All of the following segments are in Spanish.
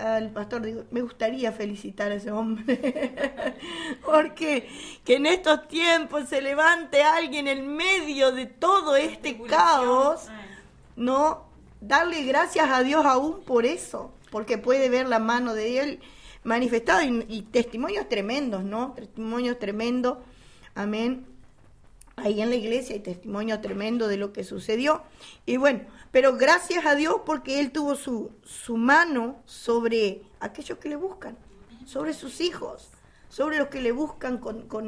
al pastor, digo, me gustaría felicitar a ese hombre, porque que en estos tiempos se levante alguien en medio de todo este caos, ¿no? Darle gracias a Dios aún por eso, porque puede ver la mano de Él manifestada y testimonios tremendos, ¿no? Testimonios tremendos, amén. Ahí en la iglesia hay testimonio tremendo de lo que sucedió. Y bueno, pero gracias a Dios porque Él tuvo su mano sobre aquellos que le buscan, sobre sus hijos, sobre los que le buscan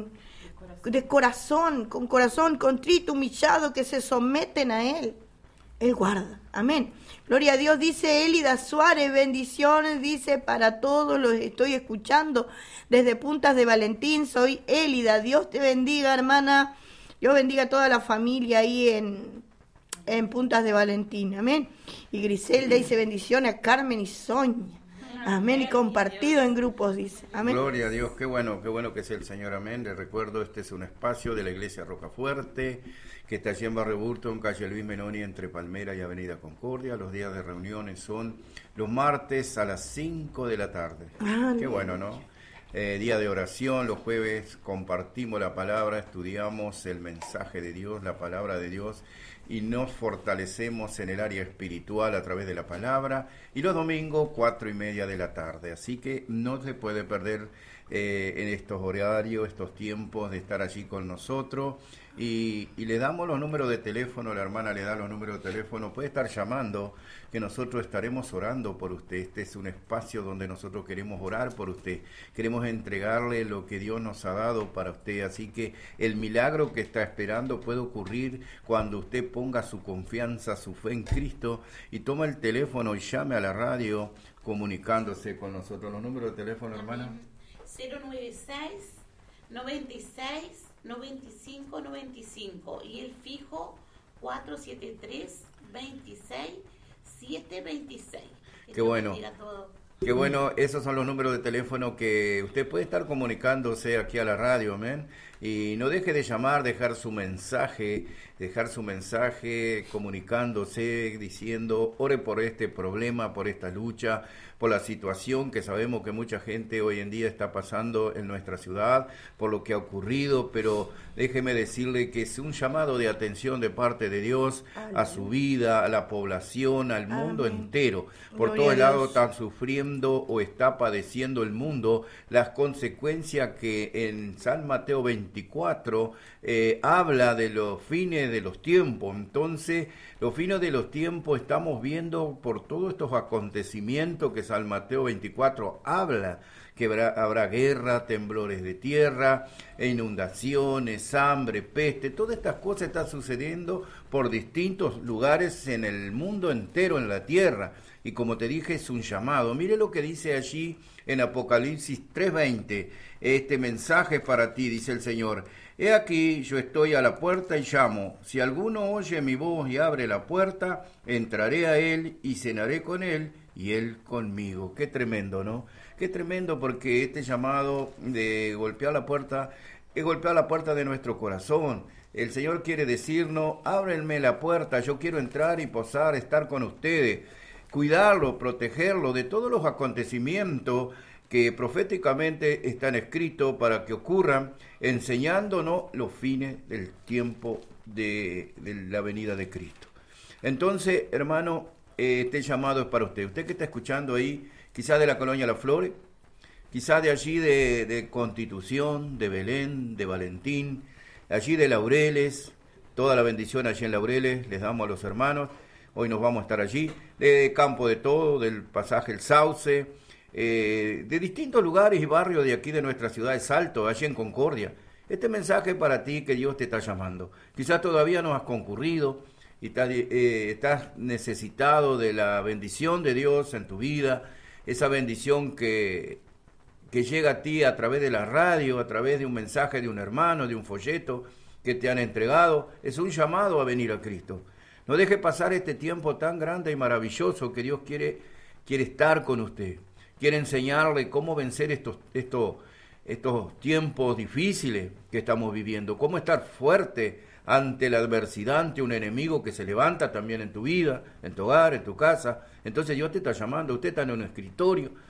de corazón, con corazón contrito, humillado, que se someten a Él. Él guarda. Amén. Gloria a Dios. Dice Elida Suárez, bendiciones, dice, para todos los estoy escuchando desde Puntas de Valentín. Soy Elida. Dios te bendiga, hermana. Dios bendiga a toda la familia ahí en Puntas de Valentín. Amén. Y Griselda dice bendiciones a Carmen y Sonia. Amén. Y compartido en grupos, dice. Amén. Gloria a Dios. Qué bueno que es el Señor. Amén. Les recuerdo, este es un espacio de la Iglesia Rocafuerte, que está allí en Barrio Burton, calle Luis Menoni, entre Palmera y Avenida Concordia. Los días de reuniones son los martes a las 5 de la tarde. Qué bueno, ¿no? Día de oración, los jueves compartimos la palabra, estudiamos el mensaje de Dios, la palabra de Dios, y nos fortalecemos en el área espiritual a través de la palabra, y los domingos 4:30 de la tarde, así que no se puede perder en estos horarios, estos tiempos de estar allí con nosotros, y le damos los números de teléfono, la hermana le da los números de teléfono, puede estar llamando, que nosotros estaremos orando por usted. Este es un espacio donde nosotros queremos orar por usted, queremos entregarle lo que Dios nos ha dado para usted, así que el milagro que está esperando puede ocurrir cuando usted ponga su confianza, su fe en Cristo, y toma el teléfono y llame a la radio comunicándose con nosotros. Los números de teléfono, hermana. 096 96 95 95 y el fijo 473 26 726. Qué bueno. Qué bueno, esos son los números de teléfono que usted puede estar comunicándose aquí a la radio, amén. Y no deje de llamar, dejar su mensaje comunicándose, diciendo, ore por este problema, por esta lucha, por la situación que sabemos que mucha gente hoy en día está pasando en nuestra ciudad, por lo que ha ocurrido, pero déjeme decirle que es un llamado de atención de parte de Dios a su vida, a la población, al mundo entero. Por todos lados están sufriendo o está padeciendo el mundo las consecuencias que en San Mateo 24 habla de los fines de los tiempos. Entonces, los fines de los tiempos estamos viendo por todos estos acontecimientos que San Mateo 24 habla, que habrá guerra, temblores de tierra, inundaciones, hambre, peste, todas estas cosas están sucediendo por distintos lugares en el mundo entero, en la tierra. Y como te dije, es un llamado. Mire lo que dice allí en Apocalipsis 3:20. Este mensaje es para ti, dice el Señor. He aquí, yo estoy a la puerta y llamo. Si alguno oye mi voz y abre la puerta, entraré a él y cenaré con él y él conmigo. Qué tremendo, ¿no? Qué tremendo, porque este llamado de golpear la puerta es golpear la puerta de nuestro corazón. El Señor quiere decirnos, ábrenme la puerta, yo quiero entrar y posar, estar con ustedes, cuidarlo, protegerlo de todos los acontecimientos que proféticamente están escritos para que ocurran, enseñándonos los fines del tiempo de la venida de Cristo. Entonces, hermano, este llamado es para usted. Usted que está escuchando ahí, quizás de la colonia Las Flores, quizás de allí de Constitución, de Belén, de Valentín, allí de Laureles, toda la bendición allí en Laureles les damos a los hermanos. Hoy nos vamos a estar allí, de Campo de Todo, del pasaje El Sauce, de distintos lugares y barrios de aquí de nuestra ciudad de Salto, allí en Concordia. Este mensaje es para ti, que Dios te está llamando. Quizás todavía no has concurrido y estás necesitado de la bendición de Dios en tu vida, esa bendición que llega a ti a través de la radio, a través de un mensaje de un hermano, de un folleto que te han entregado. Es un llamado a venir a Cristo. No deje pasar este tiempo tan grande y maravilloso que Dios quiere estar con usted. Quiere enseñarle cómo vencer estos tiempos difíciles que estamos viviendo, cómo estar fuerte ante la adversidad, ante un enemigo que se levanta también en tu vida, en tu hogar, en tu casa. Entonces Dios te está llamando, usted está en un escritorio,